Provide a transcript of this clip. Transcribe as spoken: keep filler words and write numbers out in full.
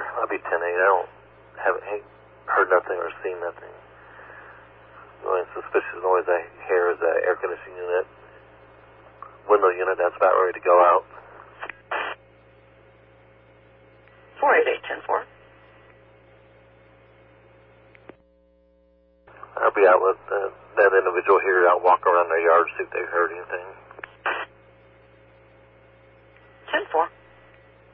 I'll be ten eight. I don't have heard nothing or seen nothing. The only suspicious noise I hear is the air conditioning unit, window unit that's about ready to go out. four eight eight, ten four. I'll be out with uh, that individual here. I'll walk around their yard, see if they heard anything.